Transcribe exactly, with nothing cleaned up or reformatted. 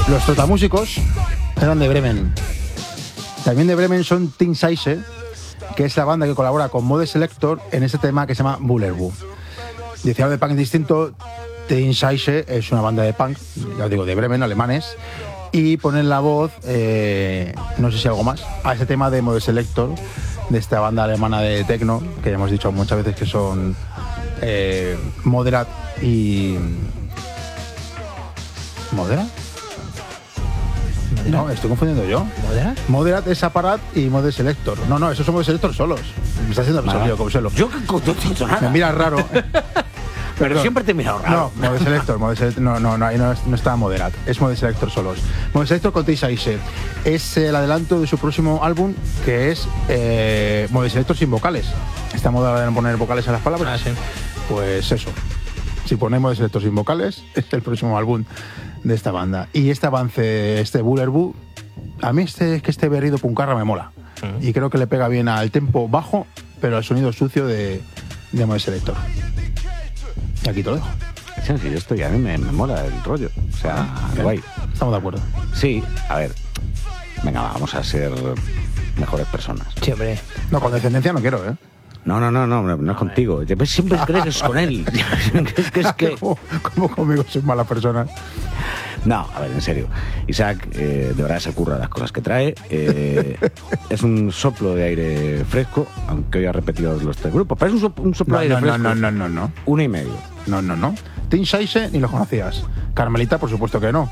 Los trotamúsicos eran de Bremen. También de Bremen son Teen Size, que es la banda que colabora con Mode Selector en ese tema que se llama Bullerbu. Decía de punk distinto, Teen Size es una banda de punk, ya os digo, de Bremen, alemanes, y ponen la voz, eh, no sé si algo más, a ese tema de Mode Selector, de esta banda alemana de techno, que ya hemos dicho muchas veces que son eh, Moderat y... ¿Moderat? No, estoy confundiendo yo. ¿Moderat? Moderat es Aparat y Mode Selector. No, no, esos son Mode Selector solos. Me está haciendo Vale. yo, como se lo. Yo que no te he dicho nada. Me miras raro. Pero siempre te he mirado raro. No, Mode Selector, Mode Selector, no, no, no, ahí no, no está Moderat, es Mode Selector solos. Mode Selector con T-Size es el adelanto de su próximo álbum, que es eh, Mode Selector sin vocales. Esta moda de no poner vocales a las palabras. Ah, sí. Pues eso. Si ponemos Mode Selector sin vocales, es el próximo álbum de esta banda. Y este avance, este Bullerbu, a mí este es que este berrido puncarra me mola. Uh-huh. Y creo que le pega bien al tempo bajo, pero al sonido sucio de, de Mode Selector. Y aquí te lo dejo. Sí, sí, esto ya a mí me, me mola el rollo. O sea, ¿Qué? guay. Estamos de acuerdo. Sí, a ver. Venga, vamos a ser mejores personas. Sí, hombre. No, con descendencia no quiero, ¿eh? No, no, no, no, no, no es contigo. Siempre crees que es con él. es que es que... ¿Cómo, cómo conmigo soy mala persona? No, a ver, en serio. Isaac, eh, de verdad se curra las cosas que trae. Eh, es un soplo de aire fresco, aunque hoy ha repetido los tres grupos. Pero es un, soplo, un soplo No, de aire no, fresco. no, no, no, no. Uno y medio. No, no, no. Teen Size ni los conocías. Carmelita, por supuesto que no.